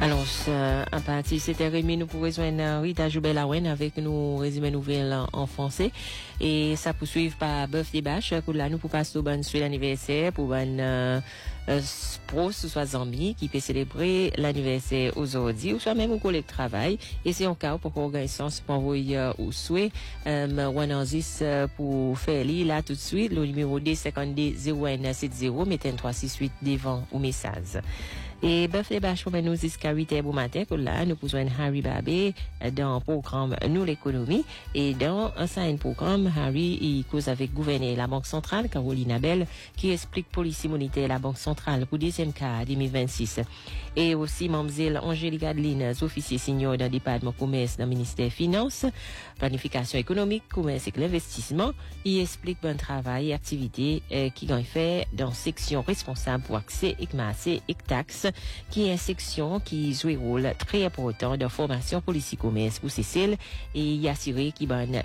Alors, à partir de 7h30, nous pourrons rejoindre Rita Joubel-Awen avec nos résumés nouvelles en français. Et ça poursuit par Birthday Bash. Pour là, nous pouvons passer au bon souhait l'anniversaire pour bon pros, soit Zambi, qui peut célébrer l'anniversaire aujourd'hui, ou soit même au collègue de travail. Et c'est un cas pour l'organisation pour envoyer au souhait, pour faire là tout de suite, le numéro D520170, mettez 368 devant au message. Et Birthday Bash pour nous jusqu'à 8h au matin, que là, nous pouvons Harry Babé dans le programme Nous l'économie. Et dans un programme, Harry, il cause avec gouverneur la Banque centrale, Caroline Abel, qui explique policy monétaire la Banque centrale pour deuxième cas 2026. Et aussi, Mamzelle Angélique Adeline, officier senior dans le département commerce dans le ministère des Finances, planification économique, commerce et l'investissement. Il explique bon travail et activité qui gagne fait dans section responsable pour accès et massé et taxes, qui est une section qui joue un rôle très important dans la formation politique commerce pour Cécile et y assurer qui bonne